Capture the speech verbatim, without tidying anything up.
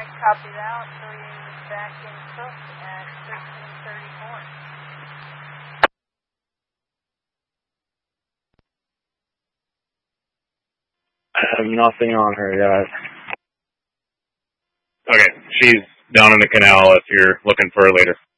Copy that. I'll show you back in Cook at thirteen thirty-four. I have nothing on her yet. Okay, she's down in the canal if you're looking for her later.